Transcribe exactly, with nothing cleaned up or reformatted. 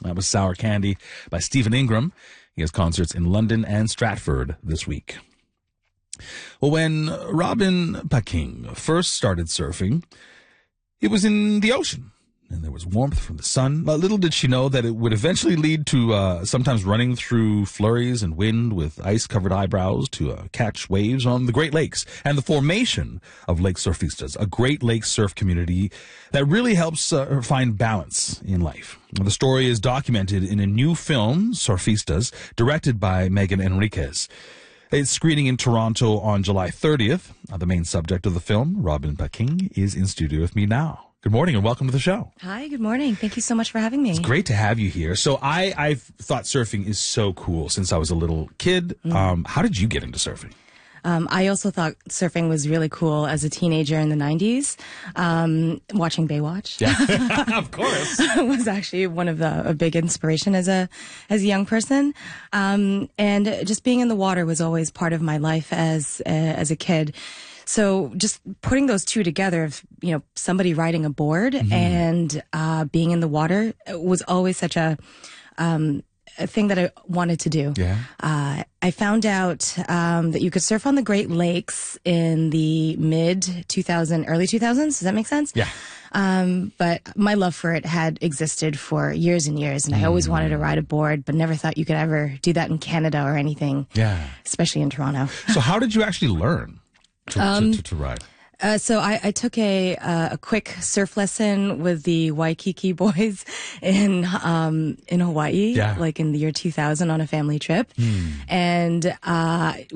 That was Sour Candy by Stephen Ingram. He has concerts in London and Stratford this week. Well, when Robin Paquin first started surfing, it was in the ocean, and there was warmth from the sun. But little did she know that it would eventually lead to uh, sometimes running through flurries and wind with ice-covered eyebrows to uh, catch waves on the Great Lakes and the formation of Lake Surfistas, a Great Lakes surf community that really helps uh, her find balance in life. The story is documented in a new film, Surfistas, directed by Megan Enriquez. It's screening in Toronto on July thirtieth. Uh, the main subject of the film, Robin Paquin, is in studio with me now. Good morning and welcome to the show. Hi, good morning. Thank you so much for having me. It's great to have you here. So I, I've thought surfing is so cool since I was a little kid. Mm. Um, how did you get into surfing? Um, I also thought surfing was really cool as a teenager in the nineties. Um, watching Baywatch. Yeah, of course. was actually one of the, a big inspiration as a, as a young person. Um, and just being in the water was always part of my life as, uh, as a kid. So just putting those two together of, you know, somebody riding a board mm-hmm. and, uh, being in the water was always such a, um, a thing that I wanted to do. Yeah. Uh, I found out um, that you could surf on the Great Lakes in the mid two thousand, early two thousands. Does that make sense? Yeah. Um, but my love for it had existed for years and years, and I always wanted to ride a board, but never thought you could ever do that in Canada or anything. Yeah. Especially in Toronto. So how did you actually learn to, um, to, to, to ride? Uh, so I, I took a uh, a quick surf lesson with the Waikiki boys in um in Hawaii, yeah. like in the year two thousand on a family trip, hmm. and uh